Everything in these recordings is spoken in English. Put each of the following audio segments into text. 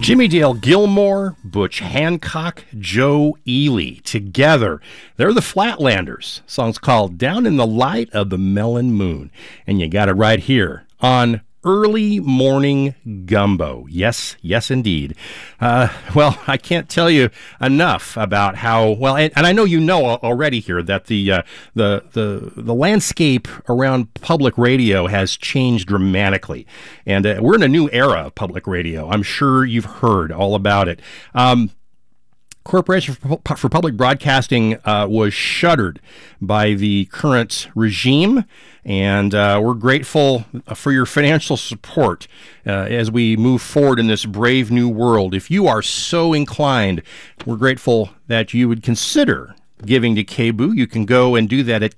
Jimmy Dale Gilmore, Butch Hancock, Joe Ely. Together, they're the Flatlanders. Song's called Down in the Light of the Melon Moon. And you got it right here on Early Morning Gumbo. Yes, yes, indeed. Well, I can't tell you enough about how well, and I know you know already here that the landscape around public radio has changed dramatically, and we're in a new era of public radio. I'm sure you've heard all about it. Corporation for Public Broadcasting was shuttered by the current regime, and we're grateful for your financial support as we move forward in this brave new world. If you are so inclined, we're grateful that you would consider giving to KBOO. You can go and do that at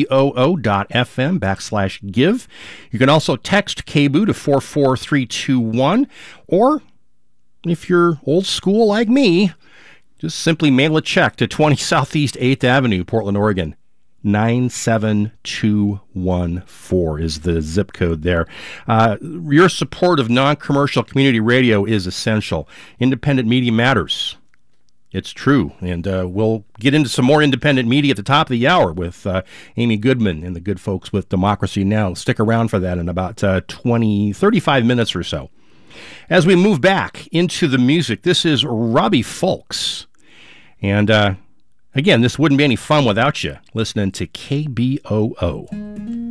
kboo.fm/give. You can also text KBOO to 44321, or if you're old school like me, just simply mail a check to 20 Southeast 8th Avenue, Portland, Oregon. 97214 is the zip code there. Your support of non-commercial community radio is essential. Independent media matters. It's true. And we'll get into some more independent media at the top of the hour with Amy Goodman and the good folks with Democracy Now! Stick around for that in about 35 minutes or so. As we move back into the music, this is Robbie Fulks. And again, this wouldn't be any fun without you listening to KBOO.